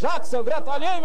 Ajax, André Tolheimer.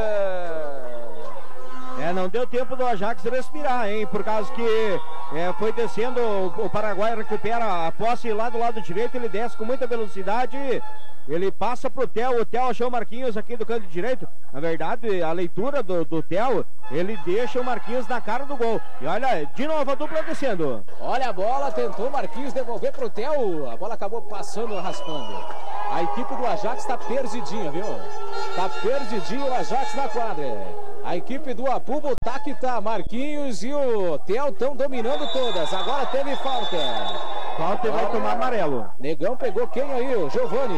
Não deu tempo do Ajax respirar, hein? Por causa que foi descendo, o Paraguai recupera a posse lá do lado direito, ele desce com muita velocidade, ele passa pro Theo, o Theo achou o Marquinhos aqui do canto direito. Na verdade, a leitura do Theo, ele deixa o Marquinhos na cara do gol. E olha, de novo a dupla descendo. Olha a bola, tentou o Marquinhos devolver pro Theo, a bola acabou passando, raspando. A equipe do Ajax tá perdidinha, viu? Tá perdidinho o Ajax na quadra. A equipe do Apubo tá que tá. Marquinhos e o Theo estão dominando todas. Agora teve falta. Falta e vai tomar amarelo. Negão pegou quem aí? O Giovani.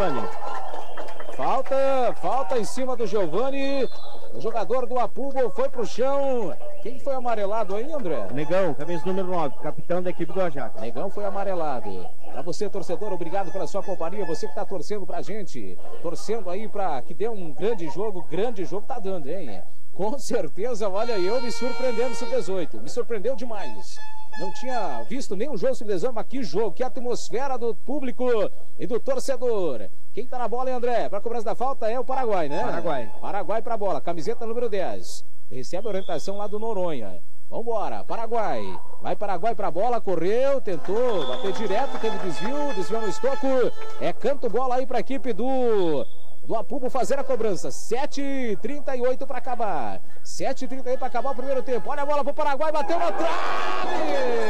Falta em cima do Giovani. O jogador do Apubo foi pro chão. Quem foi amarelado aí, André? Negão, camisa número 9, capitão da equipe do Ajax. Negão foi amarelado. Pra você, torcedor, obrigado pela sua companhia. Você que tá torcendo pra gente. Torcendo aí pra que dê um grande jogo tá dando, hein? Com certeza, olha, eu me surpreendendo sub-18. Me surpreendeu demais. Não tinha visto nenhum jogo sub-18, mas que jogo, que atmosfera do público e do torcedor. Quem tá na bola, hein, André? Pra cobrança da falta é o Paraguai, né? Paraguai pra bola, camiseta número 10. Recebe a orientação lá do Noronha. Vambora, Paraguai. Vai Paraguai pra bola, correu, tentou bater direto, teve desviou no estoco. É canto bola aí pra equipe do Apubo fazer a cobrança. 7h38 para acabar. 7h38 para acabar o primeiro tempo. Olha a bola pro Paraguai, bateu na trave!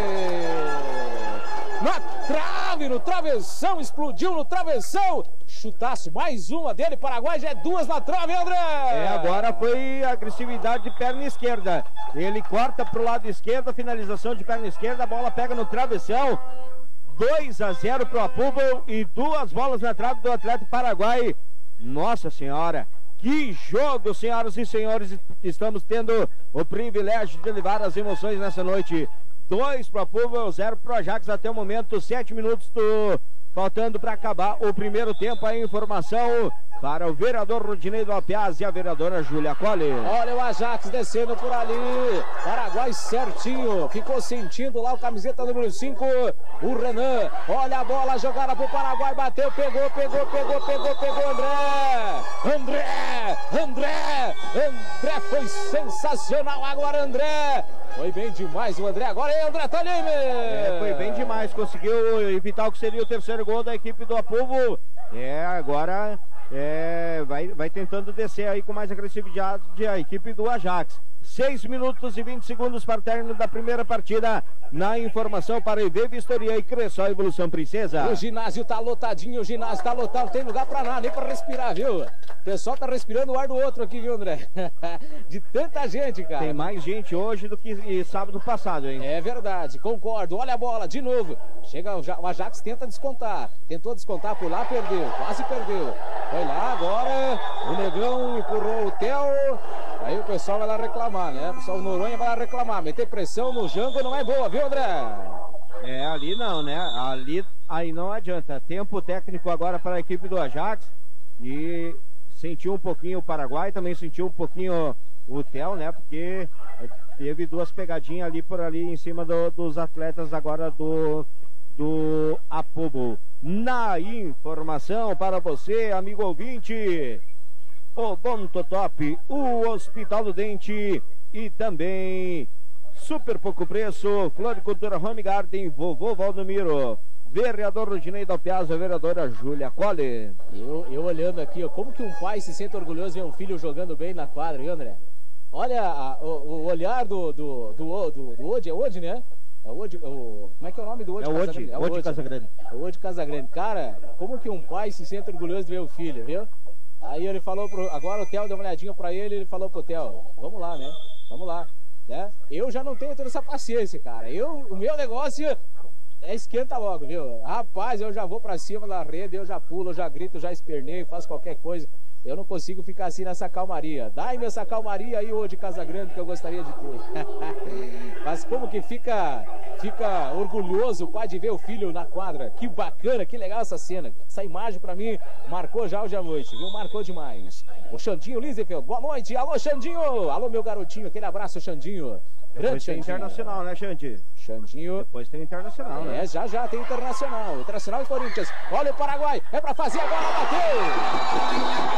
Na trave, no travessão, explodiu no travessão. Chutaço, mais uma dele, Paraguai, já é 2 na trave, André! Agora foi agressividade de perna esquerda. Ele corta pro lado esquerdo, finalização de perna esquerda, a bola pega no travessão. 2-0 pro Apubo e 2 bolas na trave do atleta Paraguai. Nossa senhora, que jogo, senhoras e senhores, estamos tendo o privilégio de levar as emoções nessa noite. 2 para o Apubo, 0 para o Ajax até o momento, 7 minutos faltando para acabar o primeiro tempo. A informação para o vereador Rudinei do Alpiaz e a vereadora Júlia Colli. Olha o Ajax descendo por ali, Paraguai certinho, ficou sentindo lá o camiseta número 5, o Renan. Olha a bola, jogada pro Paraguai, bateu, pegou, André, foi sensacional agora, André. Foi bem demais o André, agora é André Tolheimer. Foi bem demais, conseguiu evitar o que seria o terceiro gol da equipe do Apubo. Agora vai tentando descer aí com mais agressividade a equipe do Ajax. 6 minutos e 20 segundos para o término da primeira partida. Na informação para EV Vistoria e Cressol Evolução Princesa. O ginásio tá lotadinho, o ginásio tá lotado, não tem lugar pra nada, nem pra respirar, viu? O pessoal tá respirando o ar do outro aqui, viu, André? De tanta gente, cara. Tem mais gente hoje do que sábado passado, hein? É verdade, concordo. Olha a bola, de novo. Chega o Ajax, tenta descontar. Tentou descontar por lá, perdeu, quase perdeu. Foi lá, agora o Negão empurrou o Theo. Aí o pessoal vai lá reclamar, né? O pessoal Noronha vai lá reclamar. Meter pressão no Jango não é boa, viu, André? Ali não, né? Aí não adianta. Tempo técnico agora para a equipe do Ajax. E sentiu um pouquinho o Paraguai, também sentiu um pouquinho o Theo, né? Porque teve 2 pegadinhas ali por ali em cima dos atletas agora do Apubo. Na informação para você, amigo ouvinte, Odontotop, o Hospital do Dente e também Super Pouco Preço, Floricultura Home Garden, Vovô Valdomiro, vereador Rudinei da Piazza, vereadora Júlia Colli. Eu olhando aqui, ó, como que um pai se sente orgulhoso de ver um filho jogando bem na quadra, viu, André? Olha o olhar do Odi, é Odi, né? Como é que é o nome do Odi Casagrande? É o Odi Casagrande. É o Odi Casagrande. Cara, como que um pai se sente orgulhoso de ver o filho, viu? Aí ele falou agora o Theo deu uma olhadinha pra ele falou pro Theo, vamos lá, né? Vamos lá, né? Eu já não tenho toda essa paciência, cara. O meu negócio esquenta logo, viu? Rapaz, eu já vou pra cima da rede, eu já pulo, eu já grito, eu já esperneio, faço qualquer coisa. Eu não consigo ficar assim nessa calmaria. Dá-me essa calmaria aí, ô de Casagrande, que eu gostaria de ter. Mas como que fica orgulhoso o pai de ver o filho na quadra. Que bacana, que legal essa cena. Essa imagem pra mim marcou já hoje à noite, viu? Marcou demais. O Xandinho Lisefeld, boa noite. Alô, Xandinho. Alô, meu garotinho. Aquele abraço, Xandinho. Grande tem Internacional, né, Xandi? Xandinho. Depois tem Internacional, né? Já tem Internacional. Internacional e Corinthians. Olha o Paraguai. É pra fazer agora, bateu!